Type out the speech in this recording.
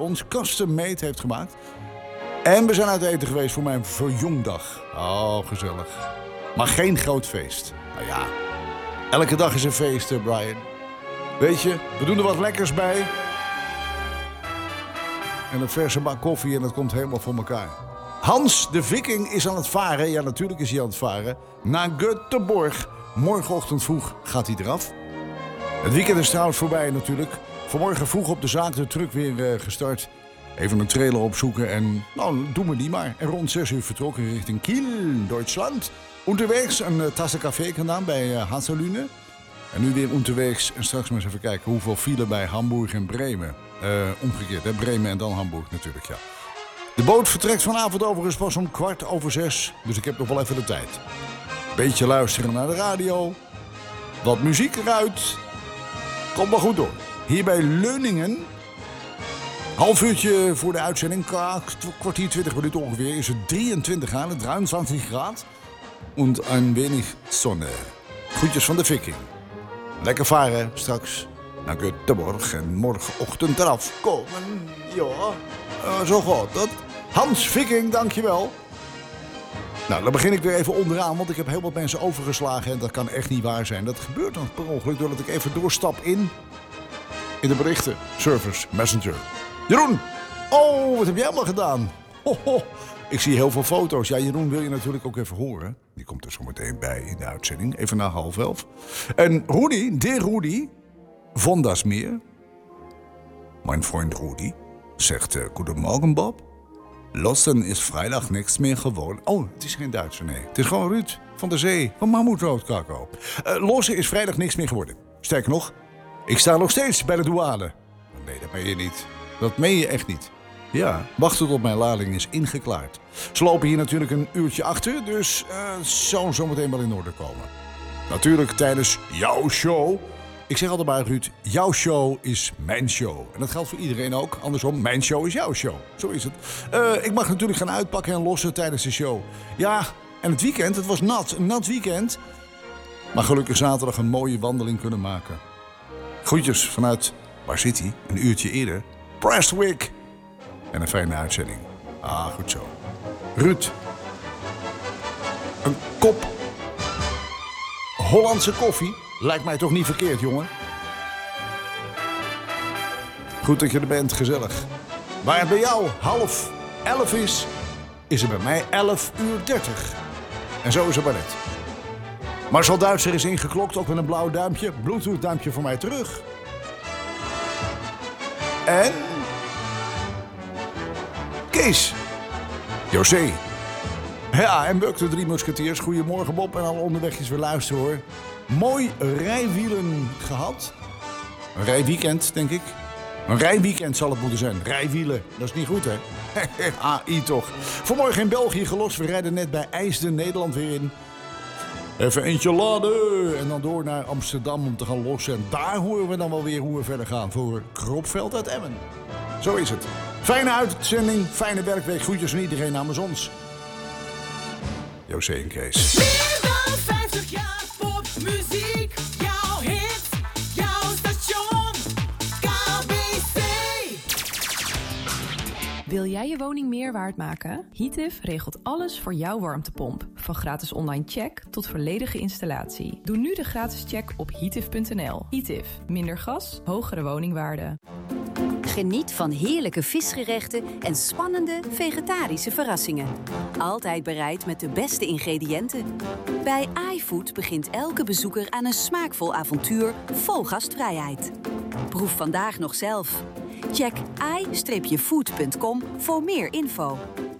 ons custom made heeft gemaakt. En we zijn uit eten geweest voor mijn verjongdag. Oh, gezellig. Maar geen groot feest. Nou ja, elke dag is een feest, Brian. Weet je, we doen er wat lekkers bij. En een verse bak koffie en dat komt helemaal voor elkaar. Hans de Viking is aan het varen. Ja, natuurlijk is hij aan het varen. Naar Göteborg. Morgenochtend vroeg gaat hij eraf. Het weekend is trouwens voorbij natuurlijk. Vanmorgen vroeg op de zaak de truck weer gestart. Even een trailer opzoeken en nou, doen we die maar. En rond 6 uur vertrokken richting Kiel, Duitsland. Unterwegs een tasse café gedaan bij Hazelune. En nu weer unterwegs. En straks maar eens even kijken hoeveel file bij Hamburg en Bremen. Omgekeerd, hè? Bremen en dan Hamburg natuurlijk, ja. De boot vertrekt vanavond overigens pas om 6:15. Dus ik heb nog wel even de tijd. Beetje luisteren naar de radio. Wat muziek eruit. Komt wel goed door. Hier bij Leuningen. Half uurtje voor de uitzending. Kwartier, 20 minuten ongeveer. Is het 23 graden, 23 graden. En een wenig zonne. Groetjes van de Viking. Lekker varen straks naar Göteborg. En morgenochtend eraf komen. Ja, zo gaat dat. Hans Viking, dankjewel. Nou, dan begin ik weer even onderaan, want ik heb heel wat mensen overgeslagen en dat kan echt niet waar zijn. Dat gebeurt dan per ongeluk doordat ik even doorstap in de berichten. Service, Messenger. Jeroen! Oh, wat heb jij allemaal gedaan? Ho. Ik zie heel veel foto's. Ja, Jeroen wil je natuurlijk ook even horen. Die komt er zo meteen bij in de uitzending, even na 10:30. En Rudi, de Rudi, von das Meer. Mijn vriend Rudi zegt, goedemorgen Bob. Lossen is vrijdag niks meer gewoon. Oh, het is geen Duitser, nee. Het is gewoon Ruud van der Zee, van Mammoetrood Kakao. Lossen is vrijdag niks meer geworden. Sterker nog, ik sta nog steeds bij de douane. Nee, dat meen je niet. Dat meen je echt niet. Ja, wachten tot mijn lading is ingeklaard. Ze lopen hier natuurlijk een uurtje achter, dus zal zo meteen wel in orde komen. Natuurlijk tijdens jouw show. Ik zeg altijd maar, Ruud, jouw show is mijn show. En dat geldt voor iedereen ook. Andersom, mijn show is jouw show. Zo is het. Ik mag natuurlijk gaan uitpakken en lossen tijdens de show. Ja, en het weekend, het was nat. Een nat weekend. Maar gelukkig zaterdag een mooie wandeling kunnen maken. Groetjes vanuit, waar zit hij? Een uurtje eerder. Prestwick. En een fijne uitzending. Ah, goed zo. Ruud. Een kop Hollandse koffie. Lijkt mij toch niet verkeerd, jongen? Goed dat je er bent, gezellig. Waar het bij jou 10:30 is, is het bij mij 11:30. En zo is het maar net. Marcel Duitser is ingeklokt, ook met een blauw duimpje. Bluetooth duimpje voor mij terug. En Kees. José. Ja, en Buk, de 3 musketiers. Goedemorgen Bob en alle onderwegjes weer luisteren hoor. Mooi rijwielen gehad. Een rijweekend, denk ik. Een rijweekend zal het moeten zijn. Rijwielen, dat is niet goed, hè? AI toch. Vanmorgen in België gelost. We rijden net bij IJsden, Nederland weer in. Even eentje laden. En dan door naar Amsterdam om te gaan lossen. En daar horen we dan wel weer hoe we verder gaan. Voor Kropveld uit Emmen. Zo is het. Fijne uitzending, fijne werkweek. Groetjes van iedereen namens ons. José en Kees. Meer dan 50 jaar popmuziek. Jouw hit, jouw station. KBC. Wil jij je woning meer waard maken? Heative regelt alles voor jouw warmtepomp. Van gratis online check tot volledige installatie. Doe nu de gratis check op heative.nl. Heative. Minder gas, hogere woningwaarde. Geniet van heerlijke visgerechten en spannende vegetarische verrassingen. Altijd bereid met de beste ingrediënten. Bij iFood begint elke bezoeker aan een smaakvol avontuur vol gastvrijheid. Proef vandaag nog zelf. Check i-food.com voor meer info.